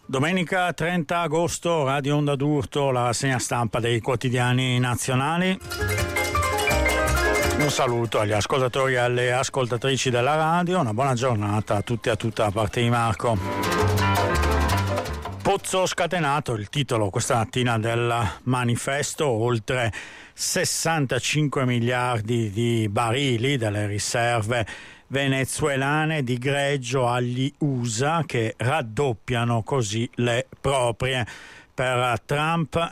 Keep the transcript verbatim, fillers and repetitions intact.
Domenica trenta agosto, Radio Onda d'Urto, la rassegna stampa dei quotidiani nazionali. Un saluto agli ascoltatori e alle ascoltatrici della radio, una buona giornata a tutti e a tutta da parte di Marco. Pozzo scatenato, il titolo questa mattina del manifesto, oltre sessantacinque miliardi di barili delle riserve venezuelane di greggio agli U S A che raddoppiano così le proprie. Per Trump